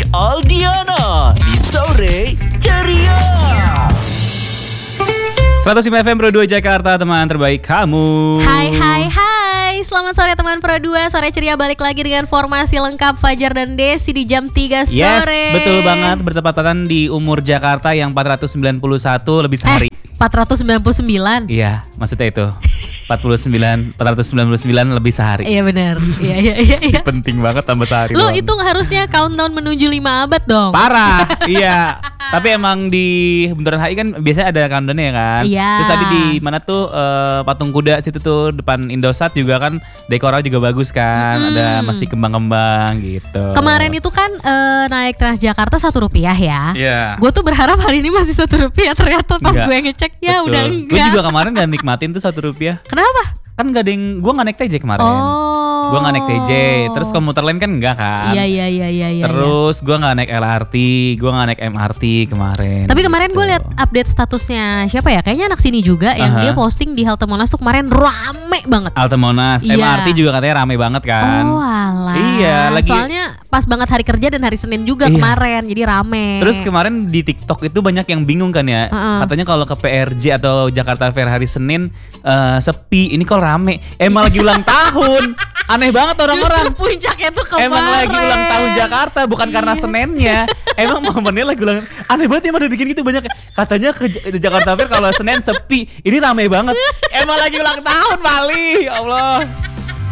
Aldiana di Sore Ceria. 105 FM Pro 2 Jakarta, teman terbaik kamu. Hai, selamat sore teman Pro 2. Sore Ceria balik lagi dengan formasi lengkap Fajar dan Desi di jam 3 sore. Yes, betul banget, bertepatan di umur Jakarta yang 491 lebih sehari. 499. Iya, maksudnya itu 499 lebih sehari. Iya benar. Iya. Penting banget tambah sehari. Lu doang. itu harusnya countdown menuju 5 abad dong. Parah, iya. Tapi emang di Bundaran HI kan biasanya ada countdown ya kan. Iya. Terus tadi di mana tuh patung kuda situ tuh depan Indosat juga kan dekornya juga bagus kan. Ada masih kembang-kembang gitu. Kemarin itu kan naik Transjakarta Rp1 ya. Iya. Gue tuh berharap hari ini masih Rp1. Ternyata pas Enggak. gue ngecek ya Betul. udah Gue enggak. juga kemarin gak nikmatin tuh Rp1. Kenapa? Kan gak ada yang, gue gak naik TJ kemarin. Oh. Gue gak naik TJ. Terus komuter lain kan enggak kan. Iya. Terus gue gak naik LRT, gue gak naik MRT kemarin. Tapi kemarin gue gitu. lihat update statusnya siapa ya? Kayaknya anak sini juga yang dia posting di halte Monas tuh kemarin rame banget. Halte Monas, Iya. MRT juga katanya rame banget kan. Oh alah. Iya, lagi. Soalnya pas banget hari kerja dan hari Senin juga Iya. kemarin, jadi rame. Terus kemarin di TikTok itu banyak yang bingung kan ya. Katanya kalau ke PRJ atau Jakarta Fair hari Senin sepi. Ini kok rame. Emang lagi ulang tahun. Aneh banget orang-orang. Justru puncaknya tuh kemarin. Emang lagi ulang tahun Jakarta, bukan karena Seninnya. Emang momennya lagi ulang. Aneh banget emang udah bikin gitu banyak. Katanya ke Jakarta Fair kalau Senin sepi. Ini rame banget. Emang lagi ulang tahun, Bali. Ya Allah.